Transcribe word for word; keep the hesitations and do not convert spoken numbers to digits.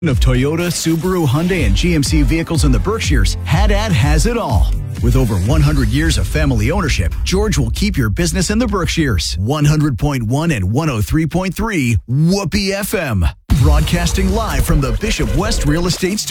Of Toyota, Subaru, Hyundai, and G M C vehicles in the Berkshires, Haddad has it all. With over one hundred years of family ownership, George will keep your business in the Berkshires. one hundred point one and one oh three point three Whoopee F M. Broadcasting live from the Bishop West Real Estate Studio.